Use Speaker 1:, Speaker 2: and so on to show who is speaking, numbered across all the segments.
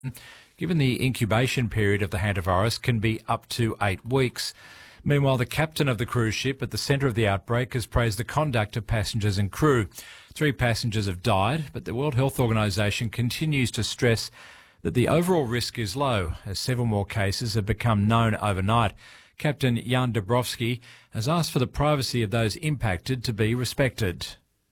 Speaker 1: given the incubation period of the hantavirus can be up to 8 weeks. Meanwhile, the captain of the cruise ship at the centre of the outbreak has praised the conduct of passengers and crew. 3 passengers have died, but the World Health Organisation continues to stress that the overall risk is low, as 7 more cases have become known overnight. Captain Jan Dabrowski has asked for the privacy of those impacted to be respected.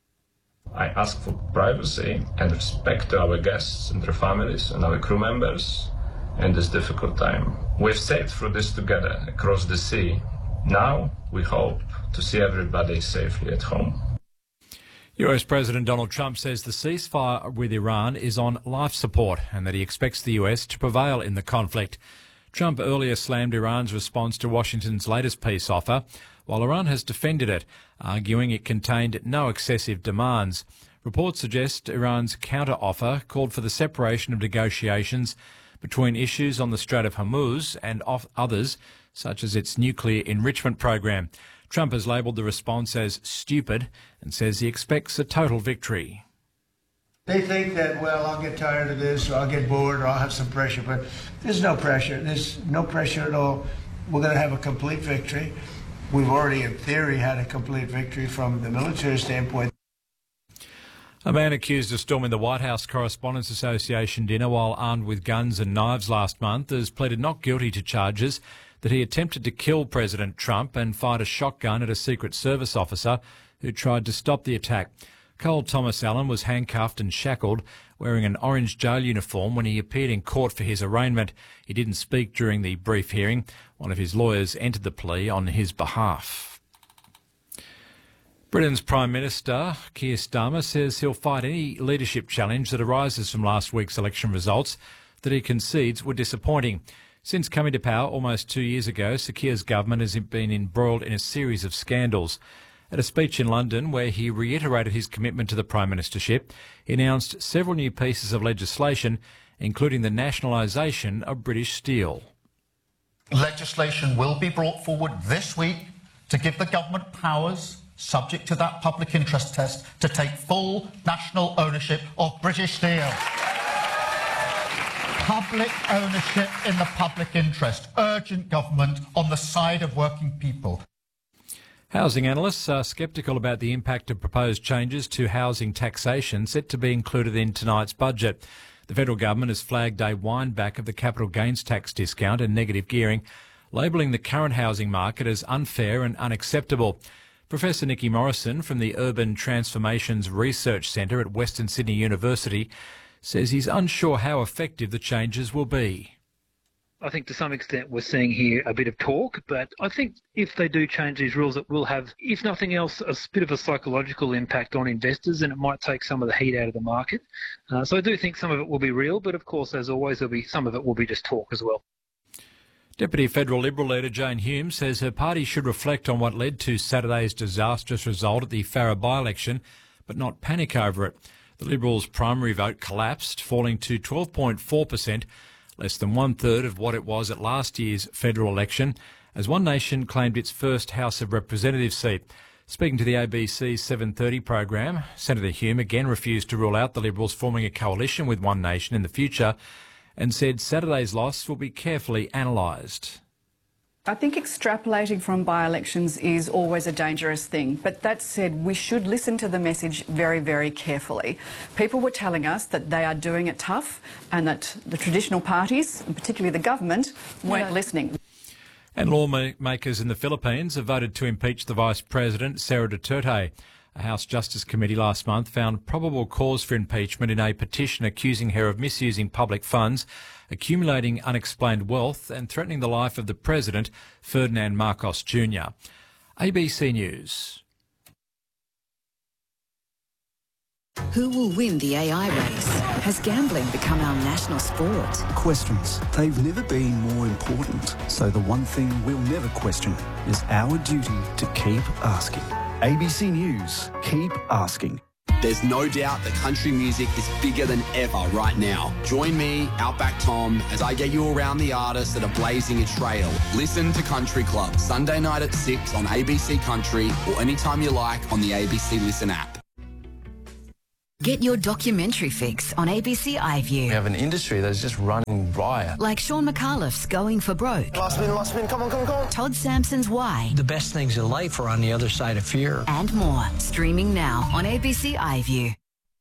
Speaker 2: I ask for privacy and respect to our guests and their families and our crew members in this difficult time. We've sailed through this together across the sea. Now we hope to see everybody safely at home.
Speaker 1: US President Donald Trump says the ceasefire with Iran is on life support and that he expects the US to prevail in the conflict. Trump earlier slammed Iran's response to Washington's latest peace offer, while Iran has defended it, arguing it contained no excessive demands. Reports suggest Iran's counter-offer called for the separation of negotiations between issues on the Strait of Hormuz and others, such as its nuclear enrichment program. Trump has labelled the response as stupid and says he expects a total victory.
Speaker 3: They think that, well, I'll get tired of this, or I'll get bored, or I'll have some pressure, but there's no pressure. There's no pressure at all. We're going to have a complete victory. We've already, in theory, had a complete victory from the military standpoint.
Speaker 1: A man accused of storming the White House Correspondents' Association dinner while armed with guns and knives last month has pleaded not guilty to charges that he attempted to kill President Trump and fired a shotgun at a Secret Service officer who tried to stop the attack. Cole Thomas Allen was handcuffed and shackled, wearing an orange jail uniform when he appeared in court for his arraignment. He didn't speak during the brief hearing. One of his lawyers entered the plea on his behalf. Britain's Prime Minister, Keir Starmer, says he'll fight any leadership challenge that arises from last week's election results that he concedes were disappointing. Since coming to power almost 2 years ago, Sir Keir's government has been embroiled in a series of scandals. At a speech in London where he reiterated his commitment to the Prime Ministership, he announced several new pieces of legislation, including the nationalisation of British Steel.
Speaker 4: Legislation will be brought forward this week to give the government powers, subject to that public interest test, to take full national ownership of British Steel. Public ownership in the public interest. Urgent government on the side of working people.
Speaker 1: Housing analysts are sceptical about the impact of proposed changes to housing taxation set to be included in tonight's budget. The federal government has flagged a wind-back of the capital gains tax discount and negative gearing, labelling the current housing market as unfair and unacceptable. Professor Nicky Morrison from the Urban Transformations Research Centre at Western Sydney University says he's unsure how effective the changes will be.
Speaker 5: I think to some extent we're seeing here a bit of talk, but I think if they do change these rules, it will have, if nothing else, a bit of a psychological impact on investors, and it might take some of the heat out of the market. So I do think some of it will be real, but of course, as always, some of it will be just talk as well.
Speaker 1: Deputy Federal Liberal leader Jane Hume says her party should reflect on what led to Saturday's disastrous result at the Farrer by-election, but not panic over it. The Liberals' primary vote collapsed, falling to 12.4%, less than one-third of what it was at last year's federal election, as One Nation claimed its first House of Representatives seat. Speaking to the ABC's 7:30 program, Senator Hume again refused to rule out the Liberals forming a coalition with One Nation in the future and said Saturday's loss will be carefully analysed.
Speaker 6: I think extrapolating from by-elections is always a dangerous thing. But that said, we should listen to the message very, very carefully. People were telling us that they are doing it tough and that the traditional parties, and particularly the government, weren't listening.
Speaker 1: And lawmakers in the Philippines have voted to impeach the Vice President, Sara Duterte. A House Justice Committee last month found probable cause for impeachment in a petition accusing her of misusing public funds, accumulating unexplained wealth and threatening the life of the President, Ferdinand Marcos Jr. ABC News.
Speaker 7: Who will win the AI race? Has gambling become our national sport?
Speaker 8: Questions. They've never been more important. So the one thing we'll never question is our duty to keep asking. ABC News. Keep asking.
Speaker 9: There's no doubt that country music is bigger than ever right now. Join me, Outback Tom, as I get you around the artists that are blazing a trail. Listen to Country Club, Sunday night at 6 on ABC Country or anytime you like on the ABC Listen app.
Speaker 7: Get your documentary fix on ABC iView.
Speaker 10: We have an industry that's just running riot.
Speaker 7: Like Sean McAuliffe's Going for Broke.
Speaker 10: Last spin, come on.
Speaker 7: Todd Sampson's Why.
Speaker 11: The best things in life are on the other side of fear.
Speaker 7: And more. Streaming now on ABC iView.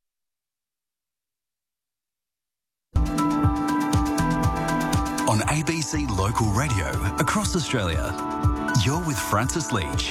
Speaker 8: On ABC Local Radio across Australia, you're with Francis Leach.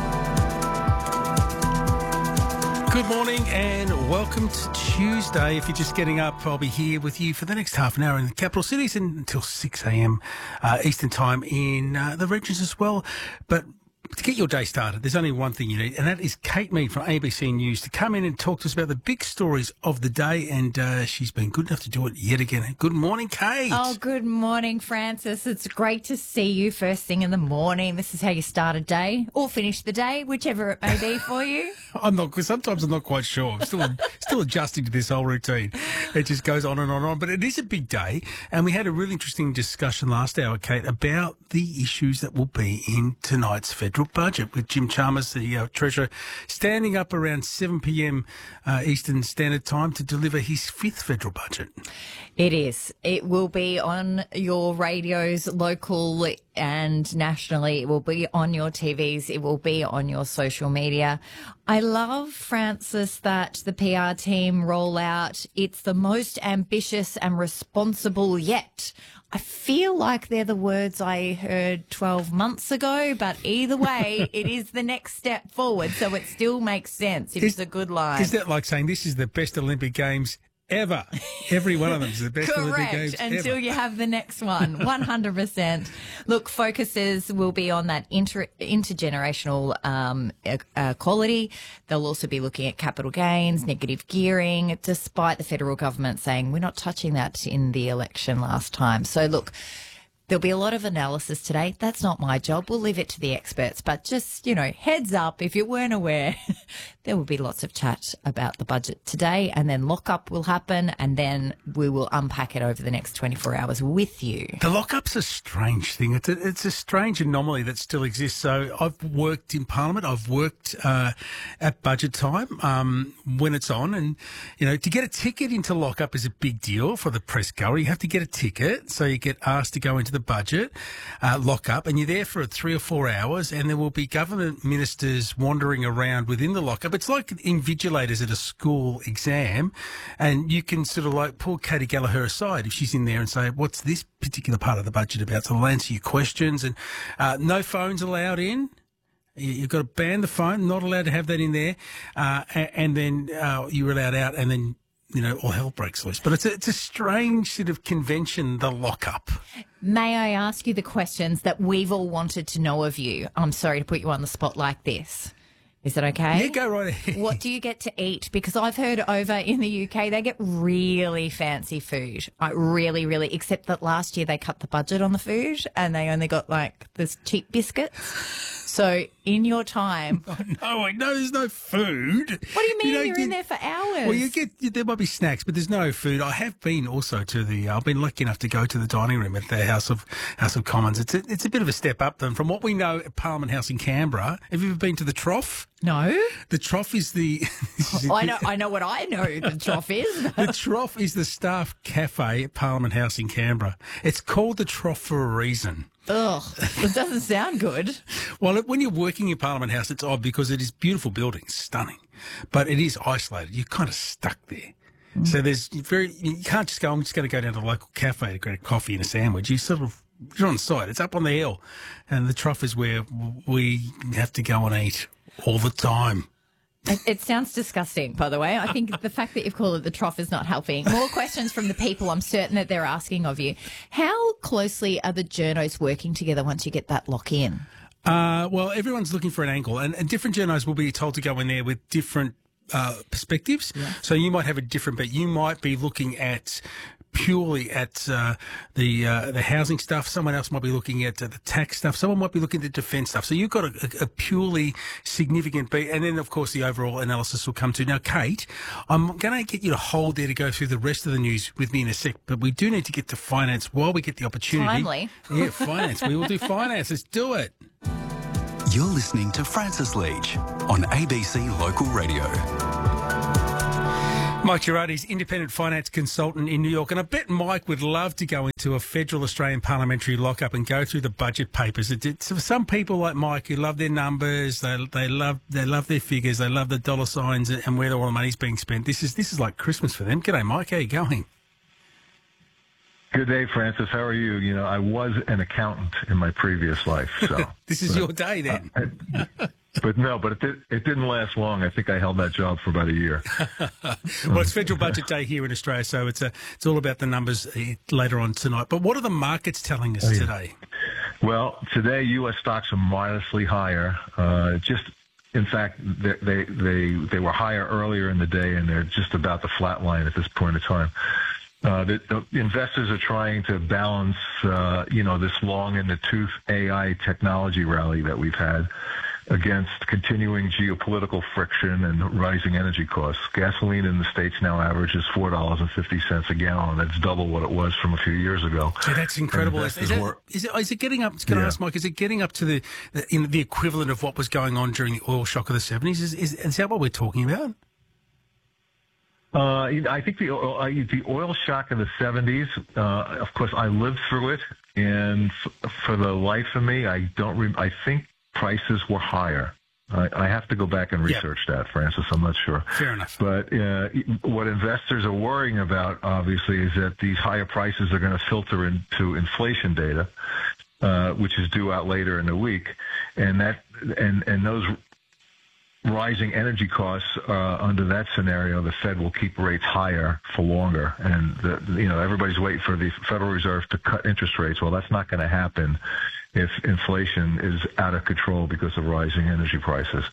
Speaker 12: Good morning and welcome to Tuesday. If you're just getting up, I'll be here with you for the next half an hour in the capital cities and until 6 a.m. Eastern time in the regions as well. But to get your day started, there's only one thing you need, and that is Kate Mead from ABC News to come in and talk to us about the big stories of the day, and she's been good enough to do it yet again. Good morning, Kate.
Speaker 13: Oh, good morning, Francis. It's great to see you first thing in the morning. This is how you start a day or finish the day, whichever it may be for you.
Speaker 12: Sometimes I'm not quite sure. I'm still adjusting to this whole routine. It just goes on and on and on. But it is a big day, and we had a really interesting discussion last hour, Kate, about the issues that will be in tonight's federal budget, with Jim Chalmers, the Treasurer, standing up around 7 p.m. Eastern Standard Time to deliver his fifth federal budget.
Speaker 13: It is. It will be on your radios, local and nationally. It will be on your TVs. It will be on your social media. I love, Francis, that the PR team roll out, it's the most ambitious and responsible yet. I feel like they're the words I heard 12 months ago, but either way, it is the next step forward, so it still makes sense. It's a good line.
Speaker 12: Is that like saying this is the best Olympic Games ever? Every one of them is the best Olympic Games ever.
Speaker 13: Until you have the next one, 100%. Look, focuses will be on that intergenerational quality. They'll also be looking at capital gains, negative gearing, despite the federal government saying we're not touching that in the election last time. So look, there'll be a lot of analysis today. That's not my job. We'll leave it to the experts. But just, heads up, if you weren't aware, there will be lots of chat about the budget today, and then lockup will happen, and then we will unpack it over the next 24 hours with you.
Speaker 12: The lockup's a strange thing. It's a strange anomaly that still exists. So I've worked in Parliament. I've worked at budget time when it's on. And, to get a ticket into lockup is a big deal for the press goer. You have to get a ticket. So you get asked to go into the budget lockup, and you're there for 3 or 4 hours, and there will be government ministers wandering around within the lockup. It's like invigilators at a school exam, and you can sort of like pull Katie Gallagher aside if she's in there and say, what's this particular part of the budget about? So they'll answer your questions, and no phones allowed in. You've got to ban the phone, not allowed to have that in there, and then you're allowed out, and then all hell breaks loose. But it's a strange sort of convention, the lockup.
Speaker 13: May I ask you the questions that we've all wanted to know of you? I'm sorry to put you on the spot like this. Is that okay?
Speaker 12: Yeah, go right ahead.
Speaker 13: What do you get to eat? Because I've heard over in the UK they get really fancy food. Really, really. Except that last year they cut the budget on the food and they only got this cheap biscuits. So in your time...
Speaker 12: No, there's no food.
Speaker 13: What do you mean? You're in there for hours.
Speaker 12: Well, there might be snacks, but there's no food. I have been also I've been lucky enough to go to the dining room at the House of Commons. It's a bit of a step up then from what we know at Parliament House in Canberra. Have you ever been to the Trough?
Speaker 13: No.
Speaker 12: The Trough is the...
Speaker 13: I know what I know the Trough is.
Speaker 12: The Trough is the staff cafe at Parliament House in Canberra. It's called the Trough for a reason.
Speaker 13: Ugh, it doesn't sound good.
Speaker 12: Well, when you're working in Parliament House, it's odd because it is beautiful buildings, stunning, but it is isolated. You're kind of stuck there. Mm. So you can't just go, I'm just going to go down to the local cafe to get a coffee and a sandwich. You're on site. It's up on the hill. And the Trough is where we have to go and eat all the time.
Speaker 13: It sounds disgusting, by the way. I think the fact that you've called it the Trough is not helping. More questions from the people I'm certain that they're asking of you. How closely are the journos working together once you get that lock in?
Speaker 12: Well, everyone's looking for an angle, and different journos will be told to go in there with different perspectives. Yeah. So you might have a different, but you might be looking at purely at the housing stuff. Someone else might be looking at the tax stuff. Someone might be looking at the defence stuff. So you've got a purely significant beat. And then, of course, the overall analysis will come to. Now, Kate, I'm going to get you to hold there to go through the rest of the news with me in a sec. But we do need to get to finance while we get the opportunity.
Speaker 13: Timely.
Speaker 12: Yeah, finance. We will do finance. Let's do it.
Speaker 8: You're listening to Francis Leach on ABC Local Radio.
Speaker 12: Mike Girardi's independent finance consultant in New York, and I bet Mike would love to go into a federal Australian parliamentary lockup and go through the budget papers. For some people like Mike who love their numbers, they love their figures, they love the dollar signs and where all the money's being spent. This is like Christmas for them. G'day, Mike. How are you going?
Speaker 14: Good day, Francis. How are you? You know, I was an accountant in my previous life, so
Speaker 12: this is your day then.
Speaker 14: But it didn't last long. I think I held that job for about a year.
Speaker 12: Well, it's Federal Budget Day here in Australia, so it's all about the numbers later on tonight. But what are the markets telling us today?
Speaker 14: Well, today U.S. stocks are modestly higher. In fact, they were higher earlier in the day, and they're just about the flat line at this point in time. The investors are trying to balance, this long in the tooth AI technology rally that we've had against continuing geopolitical friction and rising energy costs. Gasoline in the States now averages $4.50 a gallon. That's double what it was from a few years ago.
Speaker 12: So that's incredible. Is it getting up? Can I ask, Mike? Is it getting up to the equivalent of what was going on during the oil shock of the 70s? Is that what we're talking about?
Speaker 14: I think the oil shock in the 70s, of course, I lived through it, and for the life of me, I think prices were higher. I have to go back and research that, Francis. I'm not sure.
Speaker 12: Fair enough.
Speaker 14: But what investors are worrying about, obviously, is that these higher prices are going to filter into inflation data, which is due out later in the week, and those rising energy costs, under that scenario, the Fed will keep rates higher for longer. And, everybody's waiting for the Federal Reserve to cut interest rates. Well, that's not going to happen if inflation is out of control because of rising energy prices.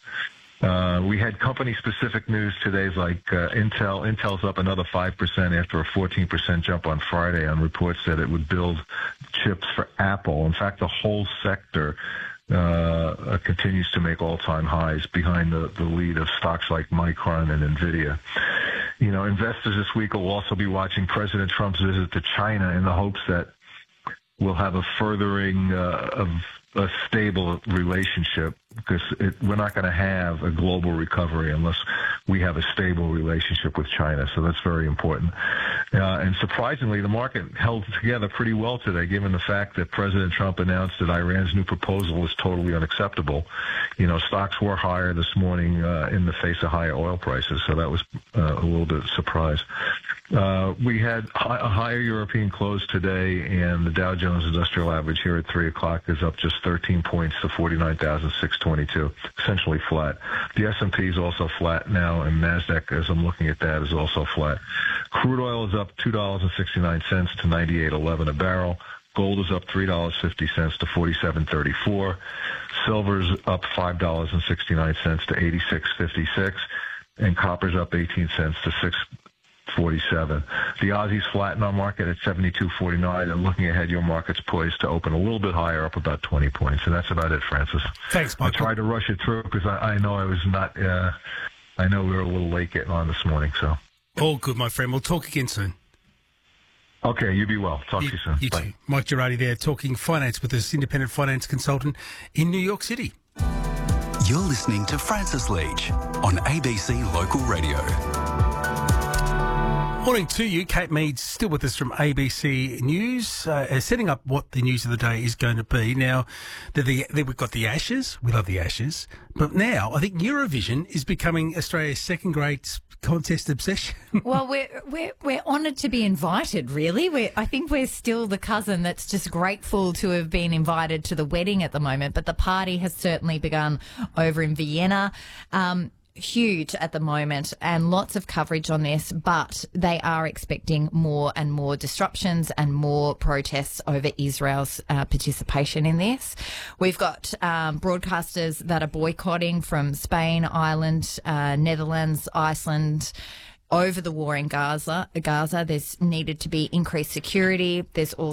Speaker 14: We had company-specific news today, like Intel. Intel's up another 5% after a 14% jump on Friday on reports that it would build chips for Apple. In fact, the whole sector continues to make all-time highs behind the lead of stocks like Micron and NVIDIA. Investors this week will also be watching President Trump's visit to China in the hopes that we'll have a furthering of a stable relationship, because we're not going to have a global recovery unless we have a stable relationship with China. So that's very important. And surprisingly, the market held together pretty well today, given the fact that President Trump announced that Iran's new proposal is totally unacceptable. Stocks were higher this morning in the face of higher oil prices, so that was a little bit of a surprise. We had a higher European close today, and the Dow Jones Industrial Average here at 3 o'clock is up just 13 points to 49,622, essentially flat. The S&P is also flat now, and NASDAQ, as I'm looking at that, is also flat. Crude oil is up $2.69 to $98.11 a barrel. Gold is up $3.50 to $47.34. Silver's up $5.69 to $86.56. And copper's up 18 cents to $6.47. The Aussie's flat in our market at 72.49, and looking ahead, your market's poised to open a little bit higher, up about 20 points. And that's about it, Francis.
Speaker 12: Thanks, Mike.
Speaker 14: I tried to rush it through because I know I was not. I know we were a little late getting on this morning. So
Speaker 12: all good, my friend. We'll talk again soon.
Speaker 14: Okay, you be well. Talk to you soon.
Speaker 12: You
Speaker 14: Bye.
Speaker 12: too. Mike Girardi there, talking finance with this independent finance consultant in New York City.
Speaker 8: You're listening to Francis Leach on ABC Local Radio.
Speaker 12: Morning to you. Kate Mead's still with us from ABC News, setting up what the news of the day is going to be. Now, we've got the Ashes. We love the Ashes. But now, I think Eurovision is becoming Australia's second-grade contest obsession.
Speaker 13: Well, we're honoured to be invited, really. I think we're still the cousin that's just grateful to have been invited to the wedding at the moment, but the party has certainly begun over in Vienna. Huge at the moment, and lots of coverage on this, but they are expecting more and more disruptions and more protests over Israel's participation in this. We've got broadcasters that are boycotting from Spain, Ireland, Netherlands, Iceland, over the war in Gaza. There's needed to be increased security. There's also